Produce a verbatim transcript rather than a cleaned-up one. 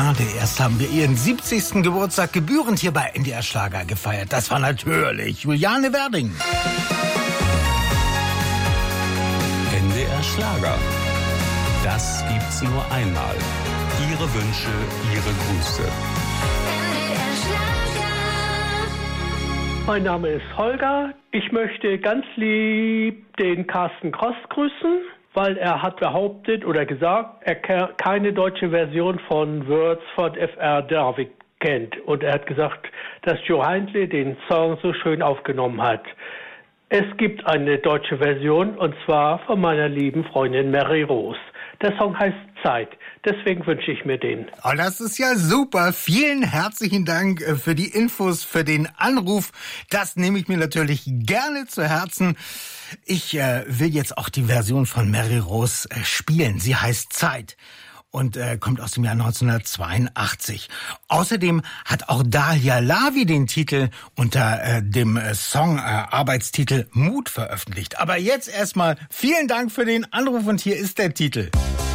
Gerade erst haben wir ihren siebzigsten Geburtstag gebührend hier bei N D R Schlager gefeiert. Das war natürlich Juliane Werding. N D R Schlager. Das gibt's nur einmal. Ihre Wünsche, Ihre Grüße. Mein Name ist Holger. Ich möchte ganz lieb den Carsten Cross grüßen, weil er hat behauptet oder gesagt, er keine deutsche Version von Words von F R Darwig kennt. Und er hat gesagt, dass Joe Heintle den Song so schön aufgenommen hat. Es gibt eine deutsche Version, und zwar von meiner lieben Freundin Mary Rose. Der Song heißt Zeit. Deswegen wünsche ich mir den. Oh, das ist ja super. Vielen herzlichen Dank für die Infos, für den Anruf. Das nehme ich mir natürlich gerne zu Herzen. Ich äh, will jetzt auch die Version von Mary Rose äh, spielen. Sie heißt Zeit und äh, kommt aus dem Jahr neunzehnhundertzweiundachtzig. Außerdem hat auch Dalia Lavi den Titel unter äh, dem äh, Song äh, Arbeitstitel Mut veröffentlicht. Aber jetzt erstmal vielen Dank für den Anruf und hier ist der Titel.